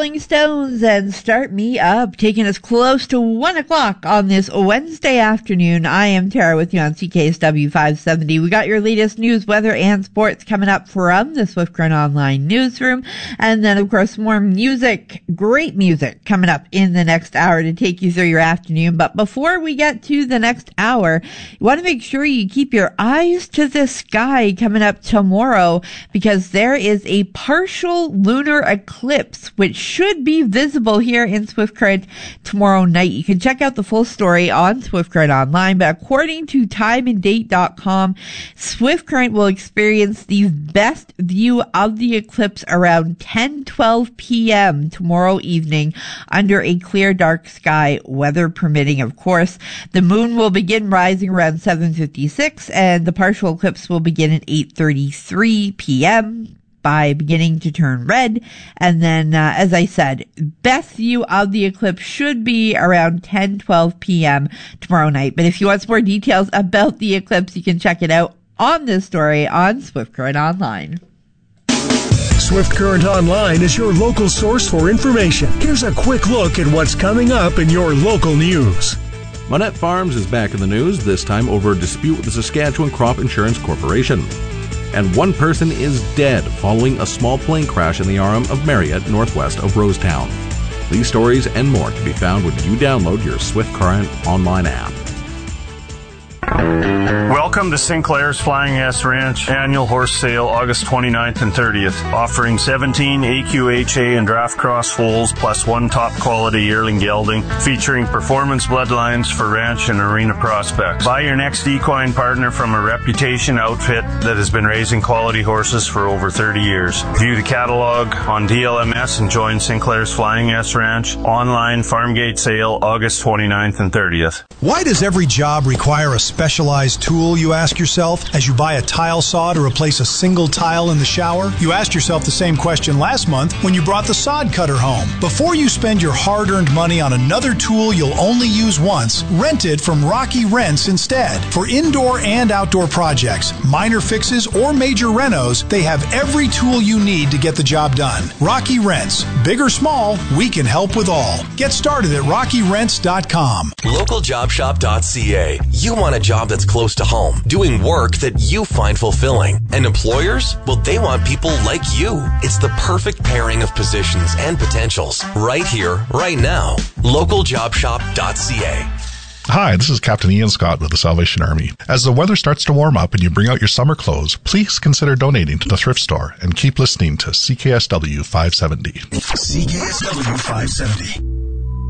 Rolling Stones and Start Me Up, taking us close to 1 o'clock on this Wednesday afternoon. I am Tara with you on CKSW 570. We got your latest news, weather, and sports coming up from the Swift Current Online newsroom. And then, of course, more music, great music coming up in the next hour to take you through your afternoon. But before we get to the next hour, you want to make sure you keep your eyes to the sky coming up tomorrow, because there is a partial lunar eclipse which should be visible here in Swift Current tomorrow night. You can check out the full story on Swift Current Online, but according to timeanddate.com, Swift Current will experience the best view of the eclipse around 10:12 p.m. tomorrow evening under a clear dark sky, weather permitting, of course. The moon will begin rising around 7:56 and the partial eclipse will begin at 8:33 p.m. by beginning to turn red. And then, as I said, best view of the eclipse should be around 10:12 p.m. tomorrow night. But if you want some more details about the eclipse, you can check it out on this story on Swift Current Online. Swift Current Online is your local source for information. Here's a quick look at what's coming up in your local news. Monette Farms is back in the news, this time over a dispute with the Saskatchewan Crop Insurance Corporation. And one person is dead following a small plane crash in the arm of Marriott, northwest of Rosetown. These stories and more can be found when you download your Swift Current Online app. Welcome to Sinclair's Flying S Ranch annual horse sale August 29th and 30th, offering 17 AQHA and draft cross foals plus one top quality yearling gelding, featuring performance bloodlines for ranch and arena prospects. Buy your next equine partner from a reputation outfit that has been raising quality horses for over 30 years. View the catalog on DLMS and join Sinclair's Flying S Ranch online farmgate sale August 29th and 30th. Why does every job require a specialized tool, you ask yourself, as you buy a tile saw to replace a single tile in the shower? You asked yourself the same question last month when you brought the sod cutter home. Before you spend your hard-earned money on another tool you'll only use once, rent it from Rocky Rents instead. For indoor and outdoor projects, minor fixes, or major renos, they have every tool you need to get the job done. Rocky Rents. Big or small, we can help with all. Get started at rockyrents.com. LocalJobShop.ca. You want a job that's close to home, doing work that you find fulfilling. And employers? Well, they want people like you. It's the perfect pairing of positions and potentials. Right here, right now. LocalJobShop.ca. Hi, this is Captain Ian Scott with the Salvation Army. As the weather starts to warm up and you bring out your summer clothes, please consider donating to the thrift store and keep listening to CKSW 570. CKSW 570.